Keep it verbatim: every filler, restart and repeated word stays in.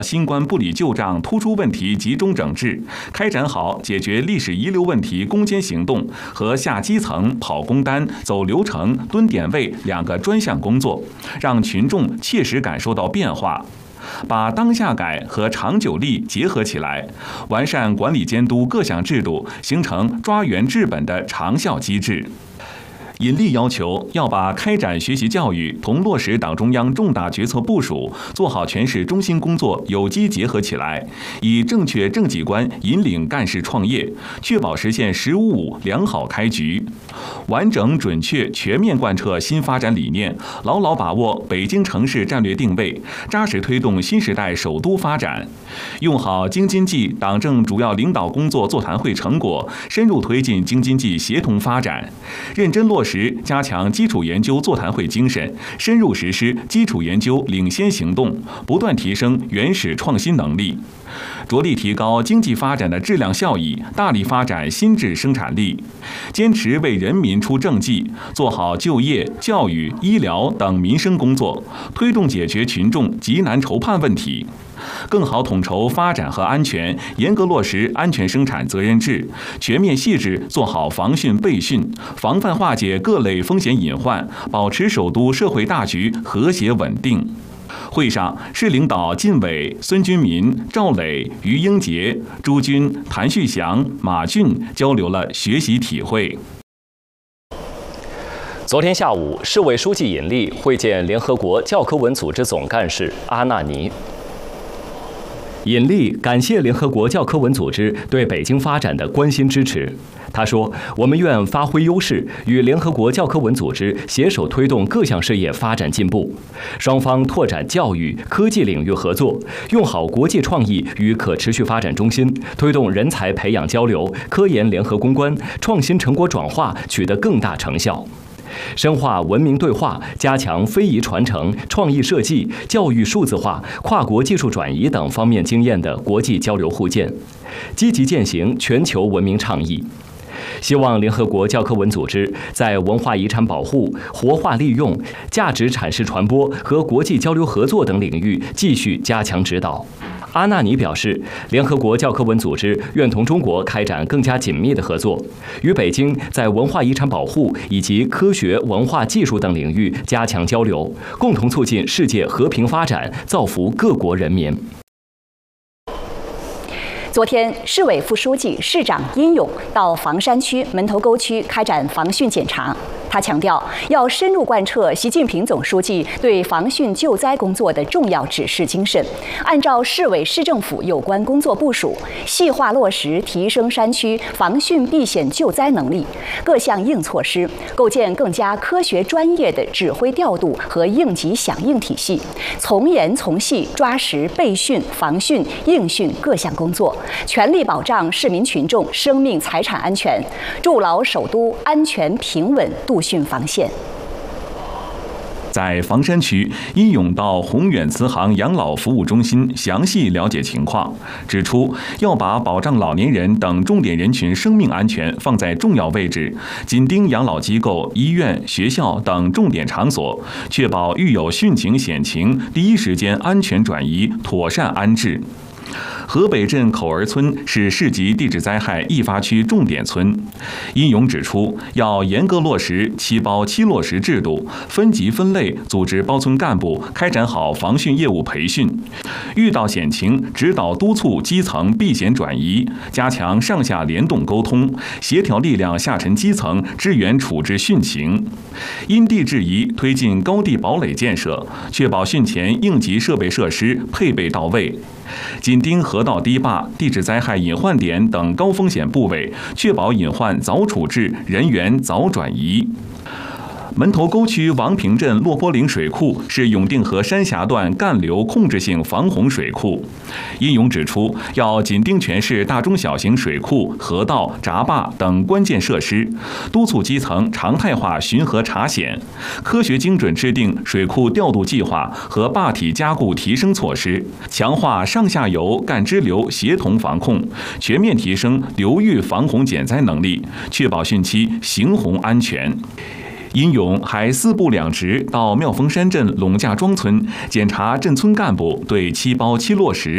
新冠不理旧账突出问题集中整治，开展好解决历史遗留问题攻坚行动和下基层、跑工单、走流程、蹲点位两个专项工作，让群众切实感受到变化。把当下改和长久立结合起来，完善管理监督各项制度，形成抓源治本的长效机制。尹力要求要把开展学习教育同落实党中央重大决策部署、做好全市中心工作有机结合起来，以正确政绩观引领干事创业，确保实现“十五五”良好开局。完整、准确、全面贯彻新发展理念，牢牢把握北京城市战略定位，扎实推动新时代首都发展。用好京津冀党政主要领导工作座谈会成果，深入推进京津冀协同发展，认真落实加强基础研究座谈会精神，深入实施基础研究领先行动，不断提升原始创新能力，着力提高经济发展的质量效益，大力发展新质生产力，坚持为人民出政绩，做好就业、教育、医疗等民生工作，推动解决群众急难愁盼问题。更好统筹发展和安全，严格落实安全生产责任制，全面细致做好防汛备汛，防范化解各类风险隐患，保持首都社会大局和谐稳定。会上，市领导靳伟、孙军民、赵磊、于英杰、朱军、谭旭祥、马俊交流了学习体会。 昨天下午，市委书记尹力会见联合国教科文组织总干事阿纳尼。尹力感谢联合国教科文组织对北京发展的关心支持。他说：“我们愿发挥优势，与联合国教科文组织携手推动各项事业发展进步。双方拓展教育、科技领域合作，用好国际创意与可持续发展中心，推动人才培养交流、科研联合攻关、创新成果转化取得更大成效。”深化文明对话，加强非遗传承、创意设计、教育数字化、跨国技术转移等方面经验的国际交流互鉴，积极践行全球文明倡议。希望联合国教科文组织在文化遗产保护、活化利用、价值阐释传播和国际交流合作等领域继续加强指导。阿纳尼表示，联合国教科文组织愿同中国开展更加紧密的合作，与北京在文化遗产保护以及科学、文化技术等领域加强交流，共同促进世界和平发展，造福各国人民。 昨天，市委副书记、市长殷勇到房山区门头沟区开展防汛检查。他强调，要深入贯彻习近平总书记对防汛救灾工作的重要指示精神，按照市委市政府有关工作部署，细化落实提升山区防汛避险救灾能力各项硬措施，构建更加科学专业的指挥调度和应急响应体系，从严从细抓实备汛、防汛、应汛各项工作，全力保障市民群众生命财产安全，筑牢首都安全平稳度汛防线。 在房山区，殷勇到宏远慈航养老服务中心详细了解情况，指出要把保障老年人等重点人群生命安全放在重要位置，紧盯养老机构、医院、学校等重点场所，确保遇有汛情险情，第一时间安全转移、妥善安置。河北镇口儿村是市级地质灾害易发区重点村。殷勇指出，要严格落实七包七落实制度，分级分类组织包村干部开展好防汛业务培训，遇到险情指导督促基层避险转移，加强上下联动沟通，协调力量下沉基层支援处置汛情。因地制宜推进高地堡垒建设，确保汛前应急设备设施配备到位。紧盯河道堤坝、地质灾害隐患点等高风险部位，确保隐患早处置，人员早转移。门头沟区王平镇落坡岭水库是永定河山峡段干流控制性防洪水库。殷勇指出，要紧盯全市大中小型水库、河道、闸坝等关键设施，督促基层常态化巡河查险，科学精准制定水库调度计划和坝体加固提升措施，强化上下游干支流协同防控，全面提升流域防洪减灾能力，确保汛期行洪安全。殷勇还四部两职到妙峰山镇陇架庄村检查镇村干部对七包七落实